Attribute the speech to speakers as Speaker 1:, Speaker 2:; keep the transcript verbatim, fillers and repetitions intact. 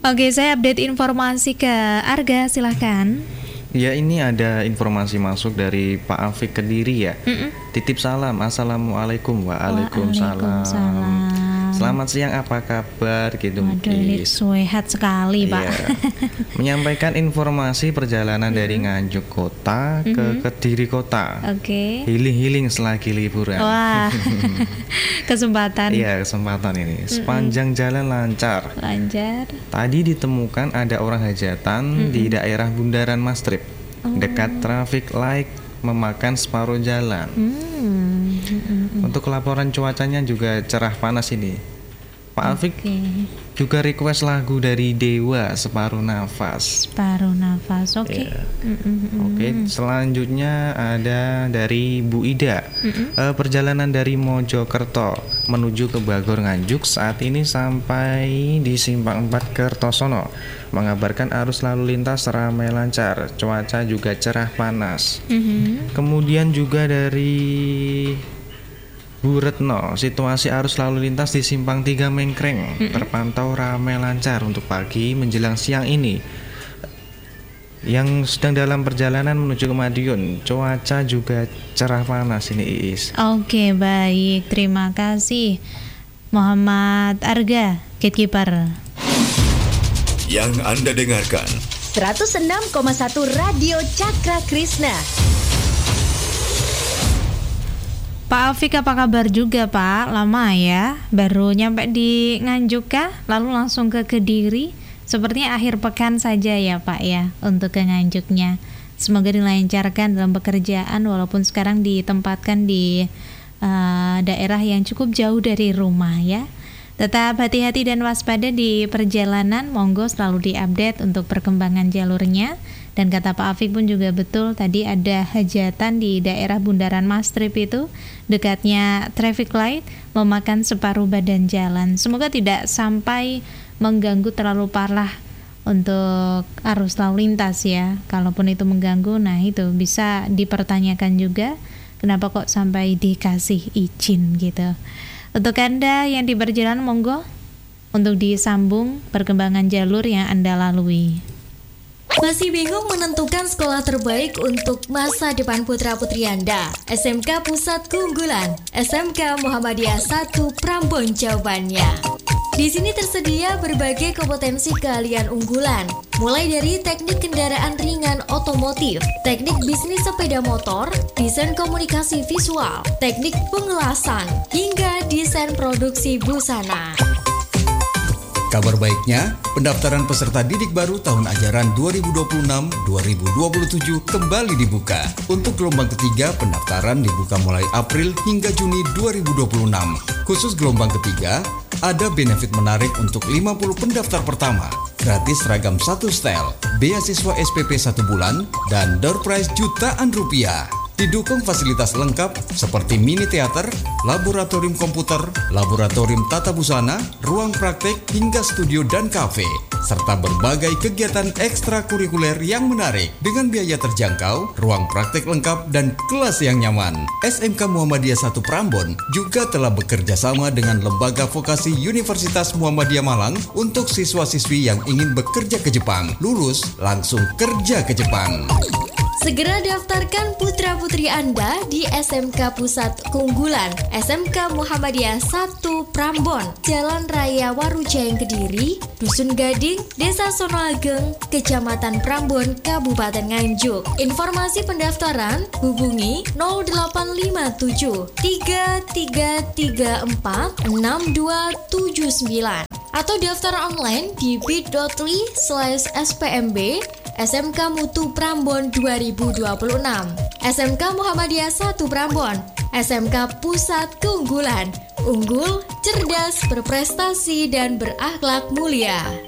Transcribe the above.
Speaker 1: Oke, saya update informasi ke Arga, silahkan.
Speaker 2: Ya, ini ada informasi masuk dari Pak Afik Kediri ya. Mm-mm. Titip salam, assalamualaikum. Waalaikumsalam.
Speaker 1: Waalaikumsalam.
Speaker 2: Selamat siang, apa kabar gitu.
Speaker 1: Waduh, ini sehat sekali Pak.
Speaker 2: Ya. Menyampaikan informasi perjalanan mm-hmm. dari Nganjuk Kota mm-hmm. ke Kediri Kota.
Speaker 1: Oke. Okay.
Speaker 2: Healing-healing selagi liburan.
Speaker 1: Wah. Kesempatan.
Speaker 2: Iya, kesempatan ini. Sepanjang mm-hmm. jalan lancar.
Speaker 1: Lancar.
Speaker 2: Tadi ditemukan ada orang hajatan mm-hmm. di daerah Bundaran Mastrip, oh. dekat traffic light, memakan separuh jalan. Hmm. Untuk laporan cuacanya juga cerah panas ini. Pak Afik okay. juga request lagu dari Dewa, Separuh Nafas.
Speaker 1: Separuh Nafas, oke. Okay. Yeah.
Speaker 2: Oke, okay. Selanjutnya ada dari Bu Ida. Uh, perjalanan dari Mojokerto menuju ke Bogor Nganjuk saat ini sampai di Simpang empat Kertosono. Mengabarkan arus lalu lintas ramai lancar, cuaca juga cerah panas. Mm-hmm. Kemudian juga dari Bu Retno, situasi arus lalu lintas di Simpang tiga Mengkreng mm-hmm. terpantau ramai lancar untuk pagi menjelang siang ini. Yang sedang dalam perjalanan menuju ke Madiun, cuaca juga cerah panas ini, Iis.
Speaker 1: Oke, baik, terima kasih Muhammad Arga, Gatekeeper.
Speaker 3: Yang Anda dengarkan
Speaker 4: seratus enam koma satu Radio Cakra Krishna.
Speaker 1: Pak Afik, apa kabar juga Pak? Lama ya, baru nyampe di Nganjuk kah? Lalu langsung ke Kediri. Sepertinya akhir pekan saja ya Pak ya untuk ke Nganjuknya. Semoga dilancarkan dalam pekerjaan walaupun sekarang ditempatkan di uh, daerah yang cukup jauh dari rumah ya. Tetap hati-hati dan waspada di perjalanan, monggo selalu diupdate untuk perkembangan jalurnya. Dan kata Pak Afik pun juga betul, tadi ada hajatan di daerah Bundaran Mastrip itu, dekatnya traffic light, memakan separuh badan jalan. Semoga tidak sampai mengganggu terlalu parah untuk arus lalu lintas ya. Kalaupun itu mengganggu, nah itu bisa dipertanyakan juga, kenapa kok sampai dikasih izin gitu. Untuk Anda yang di perjalanan, monggo untuk disambung perkembangan jalur yang Anda lalui.
Speaker 4: Masih bingung menentukan sekolah terbaik untuk masa depan putra-putri Anda? S M K Pusat Keunggulan, S M K Muhammadiyah satu Prambon jawabannya. Di sini tersedia berbagai kompetensi keahlian unggulan, mulai dari teknik kendaraan ringan otomotif, teknik bisnis sepeda motor, desain komunikasi visual, teknik pengelasan, hingga desain produksi busana.
Speaker 3: Kabar baiknya, pendaftaran peserta didik baru tahun ajaran dua ribu dua puluh enam dua ribu dua puluh tujuh kembali dibuka. Untuk gelombang ketiga, pendaftaran dibuka mulai April hingga Juni dua ribu dua puluh enam. Khusus gelombang ketiga, ada benefit menarik untuk lima puluh pendaftar pertama. Gratis seragam satu setel, beasiswa S P P satu bulan, dan door prize jutaan rupiah. Didukung fasilitas lengkap seperti mini teater, laboratorium komputer, laboratorium tata busana, ruang praktek, hingga studio dan kafe, serta berbagai kegiatan ekstrakurikuler yang menarik dengan biaya terjangkau, ruang praktek lengkap, dan kelas yang nyaman. S M K Muhammadiyah satu Prambon juga telah bekerja sama dengan Lembaga Vokasi Universitas Muhammadiyah Malang untuk siswa-siswi yang ingin bekerja ke Jepang. Lulus langsung kerja ke Jepang.
Speaker 4: Segera daftarkan putra-putri Anda di S M K Pusat Keunggulan, S M K Muhammadiyah satu Prambon, Jalan Raya Warujayang Kediri, Dusun Gading, Desa Sonoageng, Kecamatan Prambon, Kabupaten Nganjuk. Informasi pendaftaran hubungi nol delapan lima tujuh tiga tiga tiga empat enam dua tujuh sembilan atau daftar online di bit.ly slash spmb S M K Mutu Prambon dua ribu dua puluh enam, S M K Muhammadiyah satu Prambon, S M K Pusat Keunggulan, unggul, cerdas, berprestasi, dan berakhlak mulia.